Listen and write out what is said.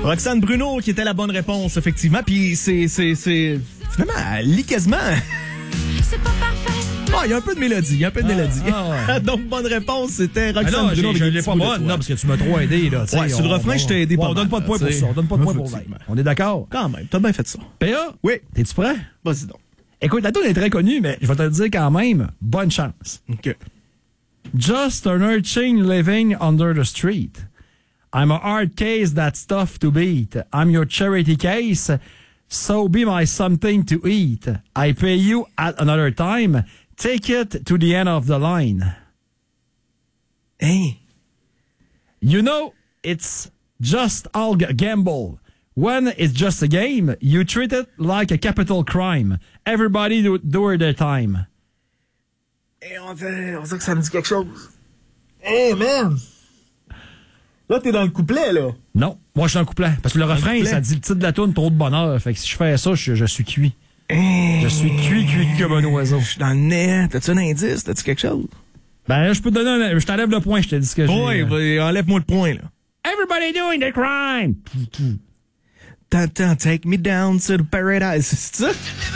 Roxane Bruno qui était la bonne réponse, effectivement. Puis c'est finalement, elle lit quasiment. C'est pas parfait. Il y a un peu de mélodie, ouais. Donc, bonne réponse, c'était Roxane là, Bruno. je l'ai pas bonne, non, parce que tu m'as trop aidé, là. Ouais, sur le refrain, je t'ai aidé pas on donne mal, pas de points pour ça. On donne pas de points pour 20. On est d'accord? Quand même, t'as bien fait ça. PA? Oui. T'es-tu prêt? Vas-y donc. Écoute, la tune est très connue, mais je vais te le dire quand même, bonne chance. OK. Just an urchin living under the street. I'm a hard case that's tough to beat. I'm your charity case, so be my something to eat. I pay you at another time. Take it to the end of the line. Hey. You know, it's just all gamble. When it's just a game, you treat it like a capital crime. Everybody do their time. Hey, on dirait que ça me dit quelque chose. Hey, man! Là, t'es dans le couplet, là. Non, moi, je suis dans le couplet. Parce que le refrain, ça dit le titre de la toune, trop de bonheur. Fait que si je fais ça, je suis cuit. Hey. Je suis cuit comme un oiseau. Je suis dans le nez. T'as-tu un indice? T'as-tu quelque chose? Ben, je peux te donner je t'enlève le point, je te dis ce que j'ai. Oui, enlève-moi le point, là. Everybody doing the crime! Take me down to the paradise. C'est ça?